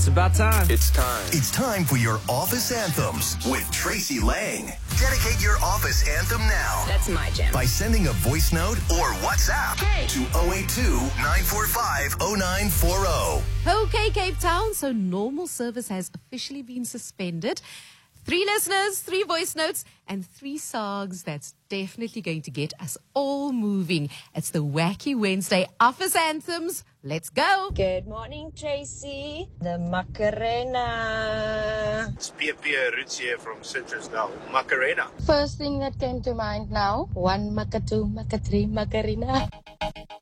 It's about time. It's time. It's time for your office anthems with Tracy Lang. Dedicate your office anthem now. That's my jam. By sending a voice note or WhatsApp to 082-945-0940. Okay, Cape Town. So normal service has officially been suspended. 3 listeners, 3 voice notes, and 3 songs that's definitely going to get us all moving. It's the Wacky Wednesday Office Anthems. Let's go. Good morning, Tracy. The Macarena. It's Pia Roots here from Citrus now. Macarena. First thing that came to mind now, 1 Maca 2 Maca 3 Macarena.